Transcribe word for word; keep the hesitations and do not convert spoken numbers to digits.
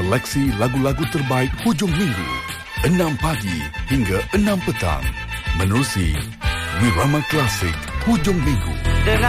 seleksi lagu-lagu terbaik hujung minggu. enam pagi hingga enam petang. Menerusi Wirama Klasik Hujung Minggu.